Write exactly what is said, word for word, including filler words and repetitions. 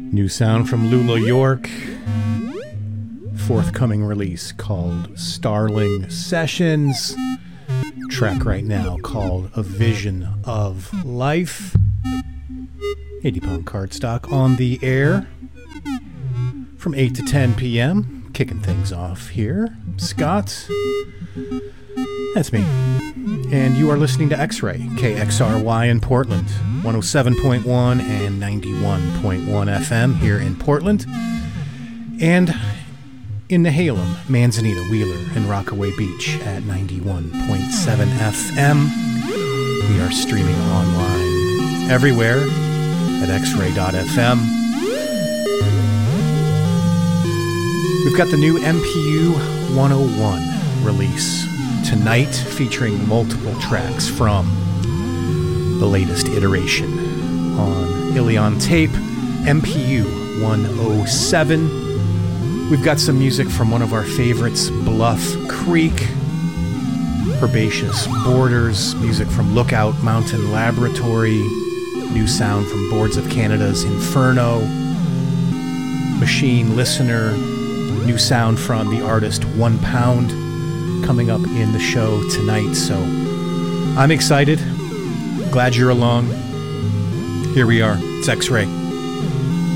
New sound from Lula York. Forthcoming release called Starling Sessions. Track right now called A Vision of Life. eighty pound cardstock on the air from eight to ten p.m. Kicking things off here. Scott. That's me. And you are listening to X-Ray, K X R Y in Portland, one oh seven point one and ninety-one point one F M here in Portland. And in Nehalem, Manzanita, Wheeler, and Rockaway Beach at ninety-one point seven F M. We are streaming online everywhere at x ray dot f m. We've got the new M P U one oh one release tonight, featuring multiple tracks from the latest iteration on Ilion Tape, M P U one oh seven. We've got some music from one of our favorites, Bluff Creek, Herbaceous Borders, music from Lookout Mountain Laboratory, new sound from Boards of Canada's Inferno, Machine Listener, new sound from the artist One Pound, coming up in the show tonight. So I'm excited. Glad you're along. Here we are. It's X-Ray.